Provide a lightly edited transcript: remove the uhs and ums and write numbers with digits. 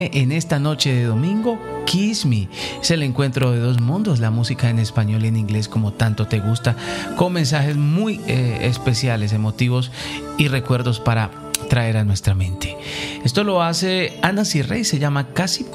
En esta noche de domingo, Kiss Me. Es el encuentro de dos mundos, la música en español y en inglés como tanto te gusta, con mensajes muy especiales, emotivos y recuerdos para traer a nuestra mente. Esto lo hace Ana Cirrey, se llama Casi